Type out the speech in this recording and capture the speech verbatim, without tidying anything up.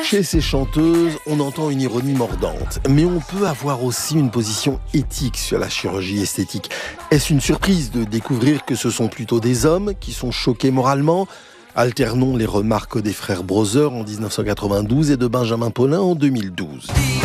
Chez ces chanteuses, on entend une ironie mordante, mais on peut avoir aussi une position éthique sur la chirurgie esthétique. Est-ce une surprise de découvrir que ce sont plutôt des hommes qui sont choqués moralement ? Alternons les remarques des frères Brother en dix-neuf cent quatre-vingt-douze et de Benjamin Paulin en deux mille douze.